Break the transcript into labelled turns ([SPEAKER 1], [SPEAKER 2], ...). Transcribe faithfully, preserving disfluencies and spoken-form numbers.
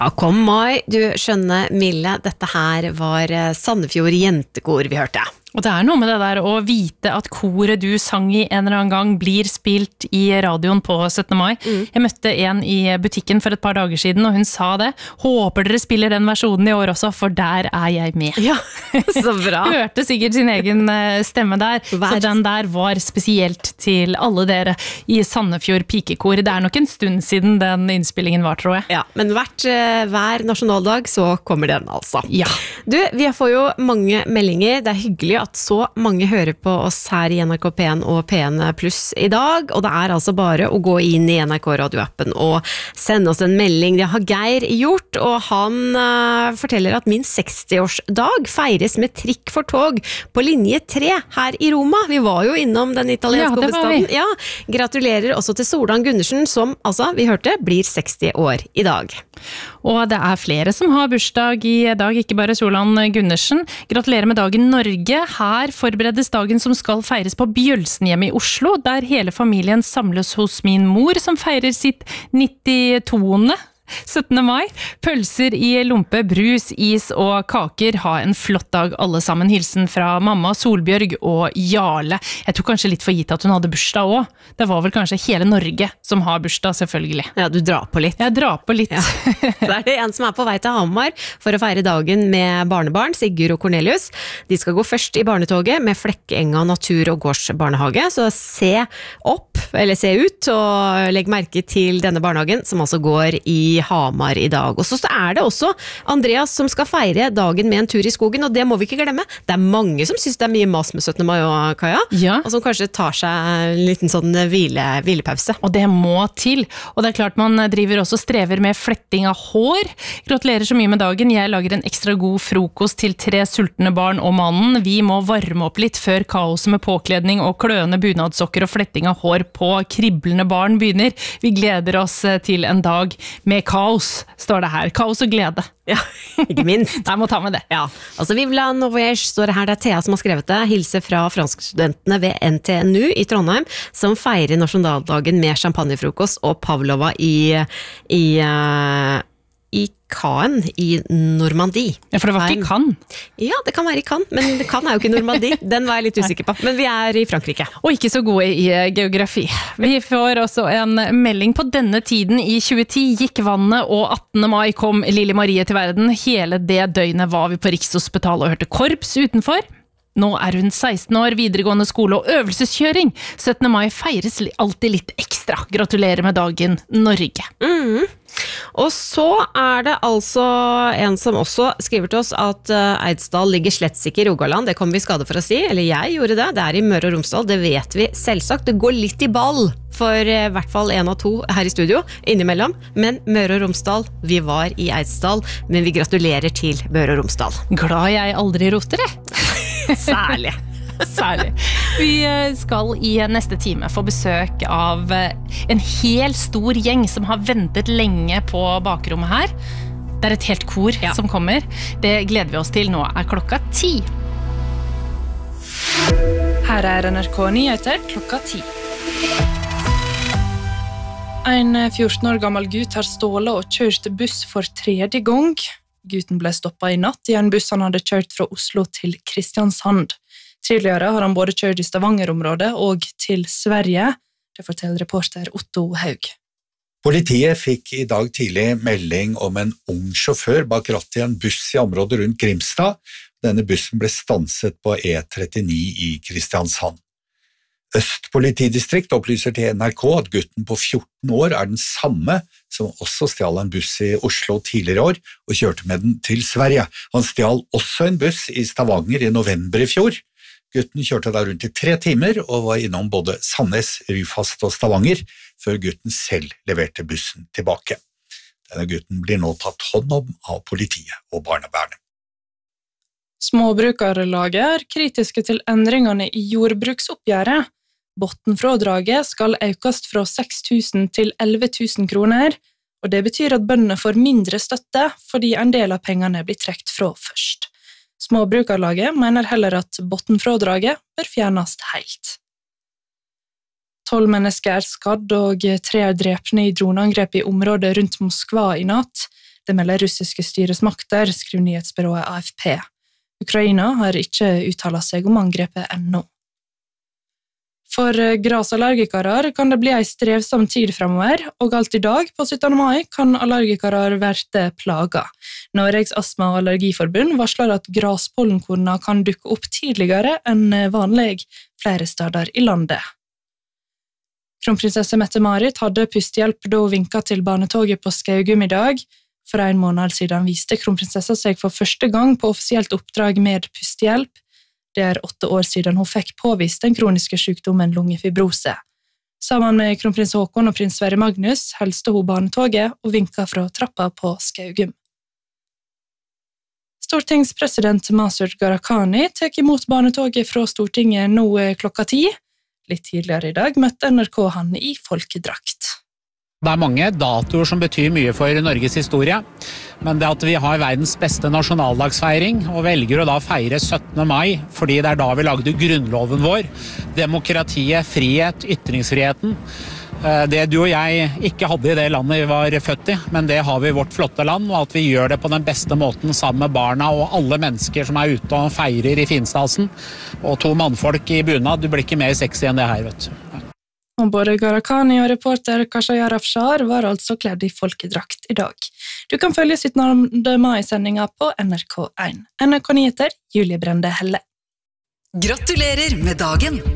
[SPEAKER 1] Ja, kom Mai, du skjønner Mille, dette her var Sandefjord jentekor vi hørte.
[SPEAKER 2] Og det er noe med det der å vite at koret du sang i en eller annen gang blir spilt i radioen på syttende mai. Mm. Jeg møtte en i butikken for et par dager siden, og hun sa det. Håper dere spiller den versjonen i år også, for der er jeg med.
[SPEAKER 1] Ja, så bra.
[SPEAKER 2] Hørte sikkert sin egen stemme der,
[SPEAKER 1] Vær.
[SPEAKER 2] så den der var spesielt til alle dere i Sandefjord pikekor. Det er nok en stund siden den innspillingen var, tror jeg.
[SPEAKER 1] Ja, men hvert, hver nasjonaldag så kommer den altså.
[SPEAKER 2] Ja.
[SPEAKER 1] Du, vi får jo mange meldinger. Det er hyggelig at så mange hører på oss her i N R K P en og P en pluss i dag, og det er altså bare å gå inn i N R K radioappen og sende oss en melding. Det har Geir gjort, og han uh, forteller at min sekstiårsdag feires med trikk for tog på linje tre her i Roma. Vi var jo innom den italienske
[SPEAKER 2] Ja, det var vi.
[SPEAKER 1] hovedstaden. Ja, gratulerer også til Solan Gundersen, som altså, vi hørte, blir seksti år i dag.
[SPEAKER 2] Og det er flere som har bursdag i dag, ikke bare Solan Gundersen. Gratulerer med dagen Norge. Her forberedes dagen som skal feires på Bjølsenhjemmet i Oslo, der hele familien samles hos min mor, som feirer sitt nittitoende syttende mai. Pølser i lompe, brus, is og kaker. Ha en flott dag alle sammen. Hilsen fra mamma, Solbjørg og Jarle. Jeg tror kanskje litt for gitt at hun hadde bursdag også. Det var vel kanskje hele Norge som har bursdag, selvfølgelig.
[SPEAKER 1] Ja, du drar på litt.
[SPEAKER 2] Jeg drar på litt.
[SPEAKER 1] Ja. Så er det en som er på vei til Hamar for å feire dagen med barnebarn, Sigurd og Cornelius. De skal gå først i barnetoget med Flekkenga natur- og gårdsbarnehage, så se opp, eller se ut, og legg merke til denne barnehagen, som altså går i Hamar i dag. Og så er det også Andreas som skal feire dagen med en tur i skogen, og det må vi ikke glemme. Det er mange som synes det er mye mas med syttende mai og Kaja,
[SPEAKER 2] Ja.
[SPEAKER 1] og som kanskje tar seg en liten sånn hvile, hvilepause.
[SPEAKER 2] Og det må til. Og det er klart man driver også strever med fletting av hår. Gratulerer så mye med dagen. Jeg lager en ekstra god frokost til tre sultne barn og mannen. Vi må varme opp litt før kaoset med påkledning og kløende bunadsokker og fletting av hår på kriblende barn begynner. Vi gleder oss til en dag med kaos, står det her. Kaos og glede.
[SPEAKER 1] Ja, ikke minst.
[SPEAKER 2] Jeg må ta med det.
[SPEAKER 1] Ja, altså Vivla Novoyage står det her, det er Thea som har skrevet det. Hilse fra franskstudentene ved N T N U i Trondheim, som feirer nasjonaldagen med champagnefrokost og pavlova i, i, uh, i Caen i Normandie.
[SPEAKER 2] Ja, for det var ikke kan.
[SPEAKER 1] Ja, det kan være i Cannes, men det kan er jo ikke Normandie. Den var jeg litt usikker på, men vi er i Frankrike.
[SPEAKER 2] Og ikke så gode i geografi. Vi får også en melding på denne tiden i tjueti gikk vannet, og attende mai kom Lille Marie til verden. Hele det døgnet var vi på Rikshospitalet og hørte korps utenfor. Nå er hun seksten år, videregående skole og øvelseskjøring. syttende mai feires alltid litt ekstra. Gratulerer med dagen, Norge.
[SPEAKER 1] Mm. Og så er det altså en som også skriver til oss at Eidsdal ligger slett ikke i Rogaland. Det kom vi i skade for å si, eller jeg gjorde det. Det er i Møre og Romsdal, det vet vi selvsagt. Det går litt i ball for i hvert fall en av to her i studio, innimellom. Men Møre og Romsdal, vi var i Eidsdal, men vi gratulerer til Møre og Romsdal.
[SPEAKER 2] Glad jeg aldri roter det.
[SPEAKER 1] Særlig.
[SPEAKER 2] Særlig. Vi skal i neste time få besøk av en helt stor gjeng som har ventet lenge på bakrommet her. Det er et helt kor ja. som kommer. Det gleder vi oss til. Nå er klokka ti.
[SPEAKER 3] Her er N R K Nyheter klokka ti. En fjorten år gammel gutt har stålet og kjørt buss for tredje gang. Gutten ble stoppet i natt i en buss han hadde kjørt fra Oslo til Kristiansand. Tidligere har han både kjørt i Stavanger-området og til Sverige. Det forteller reporter Otto Haug.
[SPEAKER 4] Politiet fikk i dag tidlig melding om en ung sjåfør bak rattet i en buss i området rundt Grimstad. Denne bussen ble stanset på E trettini i Kristiansand. Øst politidistrikt opplyser til N R K at gutten på fjorten år er den samme som også stjal en buss i Oslo tidligere år og kjørte med den til Sverige. Han stjal også en buss i Stavanger i november i fjor. Gutten kjørte der rundt i tre timer og var innom både Sandnes, Ryfast og Stavanger før gutten selv leverte bussen tilbake. Denne gutten blir nå tatt hånd om av politiet og barnevernet.
[SPEAKER 3] Småbrukarlaget er kritiske til endringene i jordbruksoppgjøret. Bottenfrådraget skal økes fra seks tusen til elleve tusen kroner, og det betyr at bøndene får mindre støtte fordi en del av pengene blir trukket fra først. Småbrukarlaget mener heller at bottenfrådraget bør fjernes helt. Tolv mennesker er skadd og tre er drepne i droneangrep i området rundt Moskva i natt. Det melder russiske styresmakter, skriver nyhetsbyrået A F P. Ukraina har ikke uttalt seg om angrepet ennå. For grasallergikere kan det bli en strevsom tid fremover, og alt i dag på syttende mai kan allergikere verte plaga. Norges Astma- og Allergiforbund varsler at graspollenkornene kan dukke opp tidligere enn vanlig flere steder i landet. Kronprinsesse Mette-Marit hadde pustehjelp da hun vinket til barnetoget på Skaugum i dag. For en måned siden viste kronprinsessa seg for første gang på offisielt oppdrag med pustehjelp. Det er åtte år siden hun fikk påvist den kroniske sykdommen lungefibrose. Sammen med kronprins Håkon og prins Sverre Magnus helste hun barnetoget og vinket fra trappa på Skaugum. Stortingspresident Masud Gharahkhani tek imot barnetoget fra Stortinget nå klokka ti. Litt tidligere i dag møtte N R K han i folkedrakt.
[SPEAKER 5] Det er mange datoer som betyr mye for Norges historie, men det at vi har verdens beste nasjonaldagsfeiring og velger å da feire syttende mai, fordi det er da vi lagde grunnloven vår, demokratiet, frihet, ytringsfriheten, det du og jeg ikke hadde i det landet vi var født i, men det har vi i vårt flotte land, og at vi gjør det på den beste måten sammen med barna og alle mennesker som er ute og feirer i finstasen, og to mannfolk i bunad, du blir ikke mer sexy enn det her, vet du.
[SPEAKER 3] Og både Gharahkhani og reporter Kashayar Afshar var altså kledd i folkedrakt i dag. Du kan følge syttende mai-sendinga på N R K én. N R K Nyheter, Julie Brende Helle.
[SPEAKER 6] Gratulerer med dagen!